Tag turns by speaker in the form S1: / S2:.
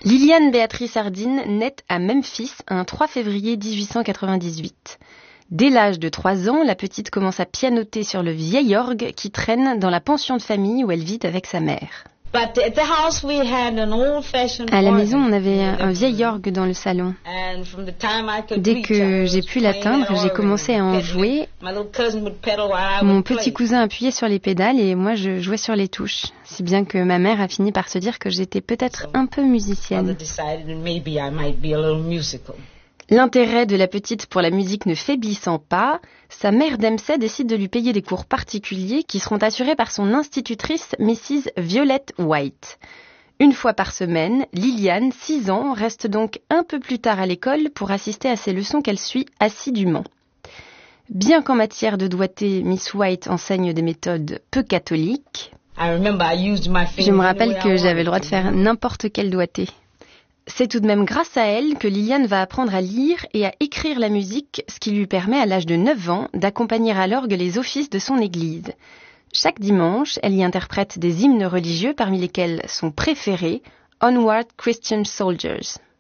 S1: Liliane Béatrice Hardin naît à Memphis un 3 février 1898. Dès l'âge de 3 ans, la petite commence à pianoter sur le vieil orgue qui traîne dans la pension de famille où elle vit avec sa mère. À la maison, on avait un vieil orgue dans le salon. Dès que j'ai pu l'atteindre, j'ai commencé à en jouer. Mon petit cousin appuyait sur les pédales et moi je jouais sur les touches. Si bien que ma mère a fini par se dire que j'étais peut-être un peu musicienne. L'intérêt de la petite pour la musique ne faiblissant pas, sa mère Dempsey décide de lui payer des cours particuliers qui seront assurés par son institutrice, Mrs. Violette White. Une fois par semaine, Liliane, 6 ans, reste donc un peu plus tard à l'école pour assister à ces leçons qu'elle suit assidûment. Bien qu'en matière de doigté, Miss White enseigne des méthodes peu catholiques, je me rappelle que j'avais le droit de faire n'importe quel doigté. C'est tout de même grâce à elle que Liliane va apprendre à lire et à écrire la musique, ce qui lui permet à l'âge de 9 ans d'accompagner à l'orgue les offices de son église. Chaque dimanche, elle y interprète des hymnes religieux parmi lesquels son préféré, Onward Christian Soldiers.